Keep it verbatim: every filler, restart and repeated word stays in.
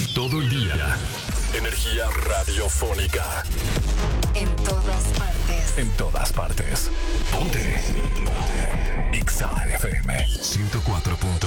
todo el día. Energía radiofónica. En todas partes. En todas partes. Ponte. Ponte. X A F M ciento cuatro punto